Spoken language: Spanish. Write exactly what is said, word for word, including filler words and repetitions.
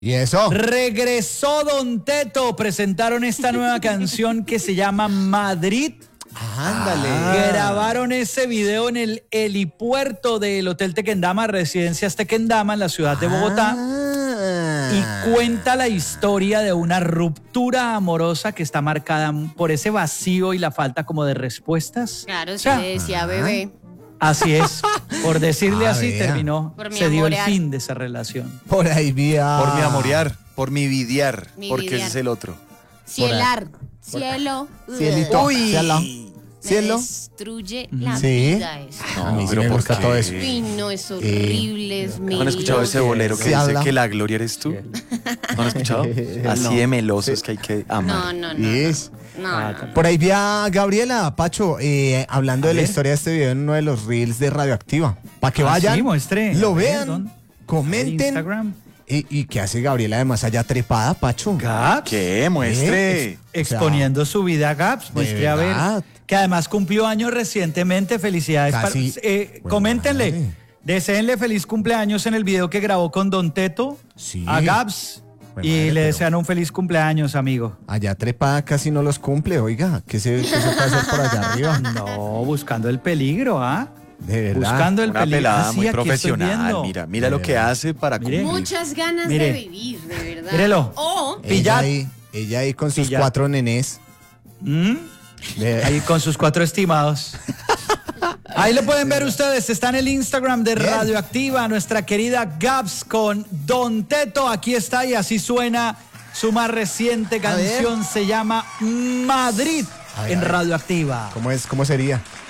¿Y eso? Regresó Don Teto. Presentaron esta nueva canción que se llama Madrid. Ándale. Ah. Grabaron ese video en el helipuerto del Hotel Tequendama, Residencias Tequendama, en la ciudad de Bogotá. Ah. Y cuenta la historia de una ruptura amorosa que está marcada por ese vacío y la falta como de respuestas. Claro, O sí sea, le decía bebé. Así es. Por decirle Ah, así, vea. terminó. Por mi Se dio el amorear. fin de esa relación. Por ahí vía. Por mi amorear, por mi vidiar, Mi porque ese vidiar. es el otro. Cielar. Cielo. Cielito. Uy. Cielo. Me Cielo. destruye la Sí. vida eso. A mí sí pero me ¿por gusta qué? todo eso. Uy, no, es horrible, es ¿No han escuchado ese meloso. bolero que Sí, dice habla. que la gloria eres tú? ¿No han escuchado? Así de meloso es que hay que No, amar. no, no. Yes. No, Ah, no, no. Por ahí vi a Gabriela, Pacho, eh, hablando A de la ver. historia de este video en uno de los reels de Radioactiva. Para que Ah, vayan, sí, muestre. lo A ver, vean, ¿dónde? comenten. Instagram. Y, y qué hace Gabriela además allá trepada, Pacho. Gaps. ¿Qué? Muestre. Eh, Exponiendo su vida a Gaps. Muestre a ver. verdad. Que además cumplió años recientemente. Felicidades. Casi. para- eh, Bueno, coméntenle. madre. Deseenle feliz cumpleaños en el video que grabó con Don Teto Sí. a Gaps. Bueno, y madre, le pero- desean un feliz cumpleaños, amigo. Allá trepada casi no los cumple, oiga. ¿Qué se, qué se puede hacer por allá arriba? No, buscando el peligro, ¿ah? De verdad. Buscando el Una peligro. pelada Ah, sí, muy aquí estoy profesional. viendo. Mira, mira De lo que verdad. hace para Mire. cumplir. Muchas ganas Mire. de vivir, de verdad. Mírelo. O Ella Pillar. ahí, ella ahí con sus Pillar. cuatro nenés. ¿Mm? De- Ahí con sus cuatro estimados. Ahí lo pueden ver ustedes. Está en el Instagram de Bien. Radioactiva, nuestra querida Gaps con Don Teto. Aquí está y así suena su más reciente A ver. canción. Se llama Madrid A ver, en a ver. Radioactiva. ¿Cómo es? ¿Cómo sería?